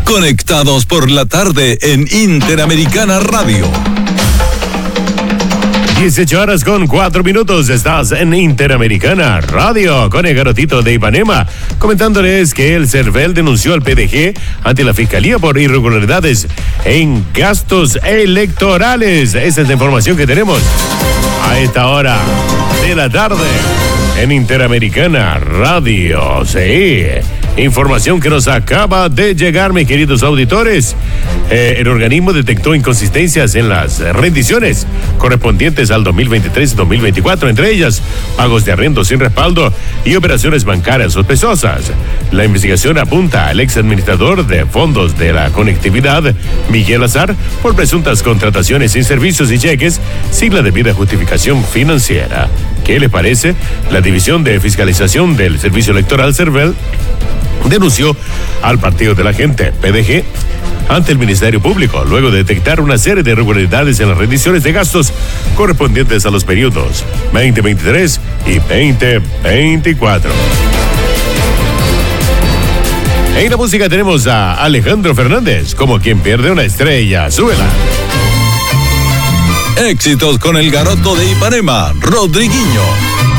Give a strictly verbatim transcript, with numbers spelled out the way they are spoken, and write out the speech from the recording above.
Conectados por la tarde en Interamericana Radio. dieciocho horas con cuatro minutos, estás en Interamericana Radio con el Garotito de Ipanema, comentándoles que el CERVEL denunció al P D G ante la Fiscalía por irregularidades en gastos electorales. Esa es la información que tenemos a esta hora de la tarde en Interamericana Radio. Sí, información que nos acaba de llegar, mis queridos auditores. Eh, el organismo detectó inconsistencias en las rendiciones correspondientes al dos mil veintitrés y dos mil veinticuatro, entre ellas pagos de arriendo sin respaldo y operaciones bancarias sospechosas. La investigación apunta al ex administrador de fondos de la conectividad, Miguel Azar, por presuntas contrataciones sin servicios y cheques sin la debida justificación financiera. ¿Qué les parece? La División de Fiscalización del Servicio Electoral CERVEL denunció al Partido de la Gente, P D G, ante el Ministerio Público, luego de detectar una serie de irregularidades en las rendiciones de gastos correspondientes a los periodos veinte veintitrés y veinte veinticuatro. En la música tenemos a Alejandro Fernández, como quien pierde una estrella. Súbela. Éxitos con el Garoto de Ipanema, Rodriguinho.